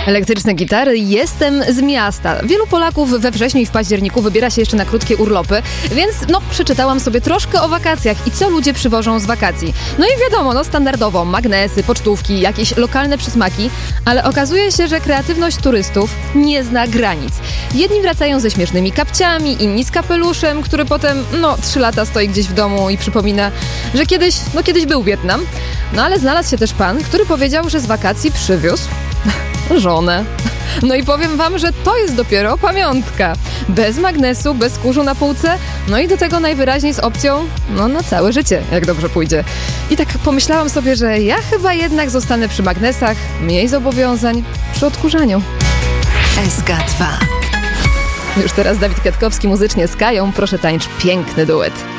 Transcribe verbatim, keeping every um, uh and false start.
Elektryczne gitary. Jestem z miasta. Wielu Polaków we wrześniu i w październiku wybiera się jeszcze na krótkie urlopy, więc no przeczytałam sobie troszkę o wakacjach i co ludzie przywożą z wakacji. No i wiadomo, no standardowo magnesy, pocztówki, jakieś lokalne przysmaki, ale okazuje się, że kreatywność turystów nie zna granic. Jedni wracają ze śmiesznymi kapciami, inni z kapeluszem, który potem no trzy lata stoi gdzieś w domu i przypomina, że kiedyś, no kiedyś był Wietnam. No ale znalazł się też pan, który powiedział, że z wakacji przywiózł żonę. No i powiem wam, że to jest dopiero pamiątka. Bez magnesu, bez kurzu na półce, no i do tego najwyraźniej z opcją, no na całe życie, jak dobrze pójdzie. I tak pomyślałam sobie, że ja chyba jednak zostanę przy magnesach, mniej zobowiązań, przy odkurzaniu. S K dwa. Już teraz Dawid Kwiatkowski muzycznie z Kają, proszę tańcz piękny duet.